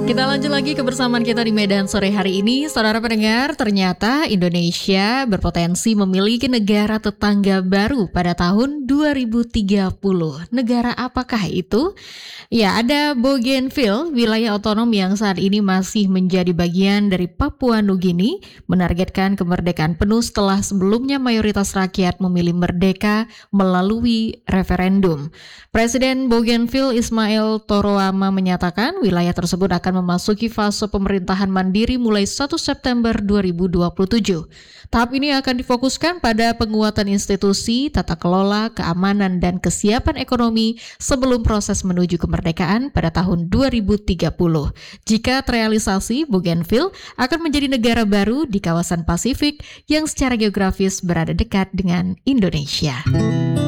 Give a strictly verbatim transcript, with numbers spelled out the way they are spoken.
Kita lanjut lagi kebersamaan kita di Medan sore hari ini. Saudara pendengar, ternyata Indonesia berpotensi memiliki negara tetangga baru pada tahun dua ribu tiga puluh. Negara apakah itu? Ya, ada Bougainville, wilayah otonom yang saat ini masih menjadi bagian dari Papua Nugini, menargetkan kemerdekaan penuh setelah sebelumnya mayoritas rakyat memilih merdeka melalui referendum. Presiden Bougainville Ismail Toroama menyatakan wilayah tersebut akan memasuki fase pemerintahan mandiri mulai satu September dua ribu dua puluh tujuh. Tahap ini akan difokuskan pada penguatan institusi, tata kelola, keamanan, dan kesiapan ekonomi sebelum proses menuju kemerdekaan pada tahun dua ribu tiga puluh. Jika terrealisasi, Bougainville akan menjadi negara baru di kawasan Pasifik yang secara geografis berada dekat dengan Indonesia.